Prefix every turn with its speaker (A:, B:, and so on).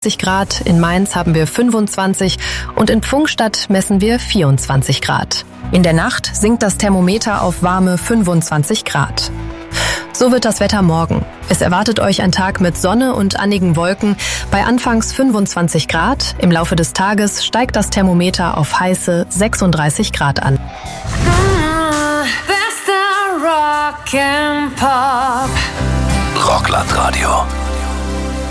A: Grad, in Mainz haben wir 25 und in Pfungstadt messen wir 24 Grad. In der Nacht sinkt das Thermometer auf warme 25 Grad. So wird das Wetter morgen. Es erwartet euch ein Tag mit Sonne und annigen Wolken bei anfangs 25 Grad. Im Laufe des Tages steigt das Thermometer auf heiße 36 Grad an.
B: Bester Rock and Pop.
C: Rockland Radio.